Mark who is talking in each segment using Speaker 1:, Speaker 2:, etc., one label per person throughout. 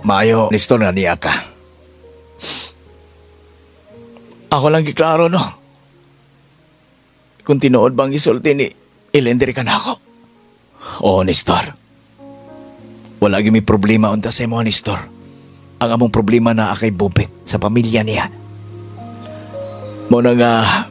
Speaker 1: Mayo, Nestor nga niya ka. Ako lang giklaro, no? Kung tinuod bang isulti ni Ilendri ka na ako. Oo, Nestor. Wala gimi problema unta sa imo, Nestor. Ang among problema na kay Bobet sa pamilya niya. Muna nga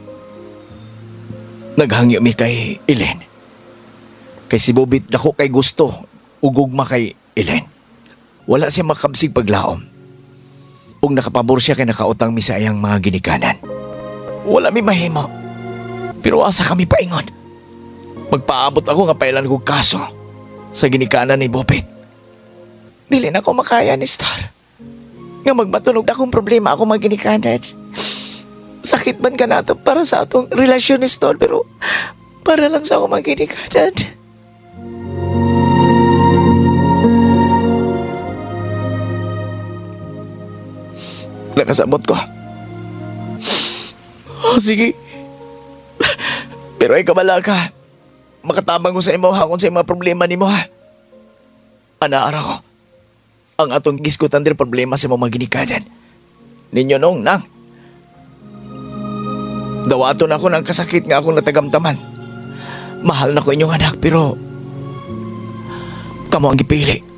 Speaker 1: naghangyo mi kay Ilen. Kay si Bobet dako kay gusto ugugma kay Ilen. Wala siya makabsig paglaom. Ug nakapabor siya kay nakautang mi sa iyang mga ginikanan. Wala mi mahimo. Pero asa kami paingon. Magpaabot ako nga pailan ko kaso sa ginikanan ni Bobet. Dili na ko makaya ni Star. Nga magbatunog na akong problema ako mga ginikanan. Sakit man ka na ito para sa atong relasyon ni Star, pero para lang sa ako mga ginikanan. Nakasabot ko. Oh, sige. Pero ay kabala ka. Makatabang ko sa imo hakon sa mga problema ni mo, ha. Anaara ko. Ang atong giskutan din problema sa mga ginikanan. Ninyo nung nang. Dawaton ako ng kasakit nga akong natagamtaman. Mahal na ko inyong anak pero kamo ang gipili.